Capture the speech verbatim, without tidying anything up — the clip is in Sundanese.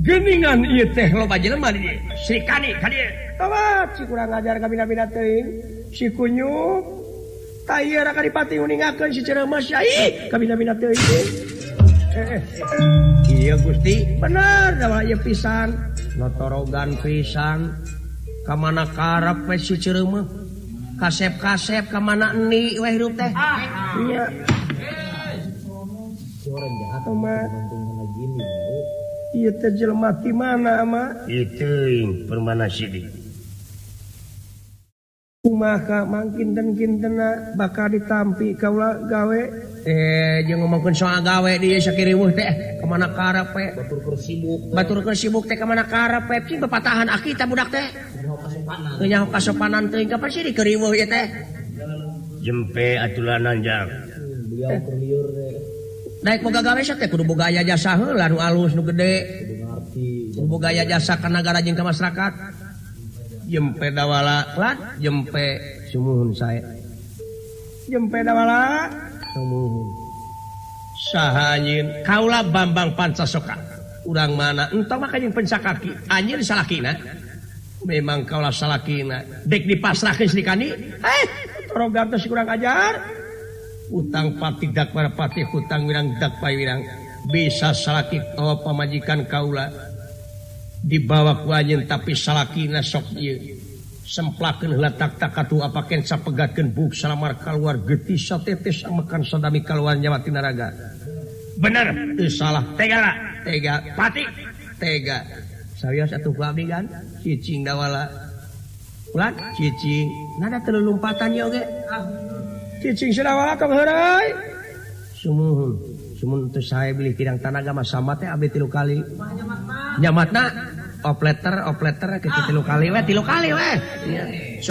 geningan ieu teh loba jelema di dieu. Si Kani ka dieu. Tawat si kurang ajar ka bina-bina teuing. Si Kunyuk ta ieu ra kadipati uningakeun si Ceremas ai ka bina-bina teuing. Eh, iya Gusti, bener da ieu pisan. notorogan pisan. Ka mana karep we si Cereumah? Kasep-kasep ka mana eni we hirup teh? Iya. Orang jahat Ama mantungna gini. ieu teh jelema ti mana ama? Ieu teuing permana sidik. Kumaha mangkinten-kintenna bakal ditampi kaula gawe. Eh jeung ngomongkeun soal gawe di ieu sakiriweuh teh ka mana karep we? Batur keur sibuk. Baturkeun sibuk teh ka mana karep we? Sing bepatahan aki teh budak teh. Nyaho kasopanan. Teu nyaho kasopanan teuing ka pasti dikeriweuh ieu teh. Jempe atulanan jang. Beliau keur lieur teh. Daek boga gawe teh kudu boga aya jasa heula nu alus nu gede. Kudu ngarti. Kudu boga aya jasa ka nagara jeung ka masyarakat. Jempe dawala lat jempe sumuhun sae. Jempe dawala. Sumuhun. Saha anjeun? Kaula Bambang Pancasoka. Urang mana? Entong maka jeung pencakaki. Anjeun salakina. Memang kaula salakina. Dek dipasrahkeun si Kani. Eh, torogan teh si kurang ajar. Utang pati dak para pati hutang wirang dak pai wirang bisa salaki tawa pamajikan kaula dibawa ku anjeun tapi salakina sok ieu semplakeun heula tak-tak atuh apaken sapegatkeun buk salamar kaluar getih satetes amekan sadami kaluar nyawa tina raga. Bener teu salah tega tega pati tega sawios atuh ku abdi kan cicing dawala ulat cicing nada teu lompatan ieu oge. Cicing sedawala tong heureui. Sumuhun, sumuhun teu sae beli tidang tanaga mah sama teh abdi tilu kali. Nyamatna opleter opleter ke tilu kali we tilu kali we.